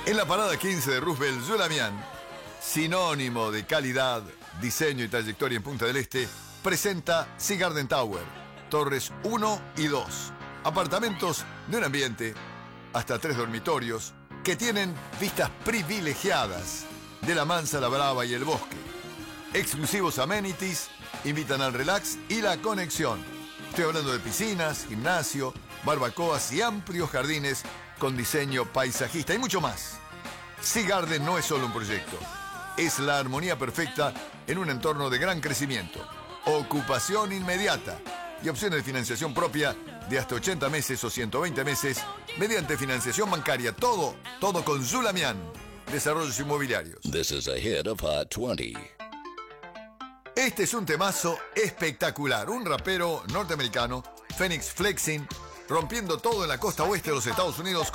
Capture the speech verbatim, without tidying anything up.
En la parada quince de Roosevelt, Zulamian, sinónimo de calidad, diseño y trayectoria en Punta del Este, presenta Sea Garden Tower, torres uno y dos. Apartamentos de un ambiente, hasta tres dormitorios, que tienen vistas privilegiadas de la Mansa, la Brava y el bosque. Exclusivos amenities invitan al relax y la conexión. Estoy hablando de piscinas, gimnasio, barbacoas y amplios jardines con diseño paisajista y mucho más. Sea Garden no es solo un proyecto, es la armonía perfecta en un entorno de gran crecimiento, ocupación inmediata y opciones de financiación propia de hasta ochenta meses o ciento veinte meses mediante financiación bancaria. Todo, todo con Zulamian, Desarrollos Inmobiliarios. This is a hit of Hot veinte. Este es un temazo espectacular. Un rapero norteamericano, Phoenix Flexing, rompiendo todo en la costa oeste de los Estados Unidos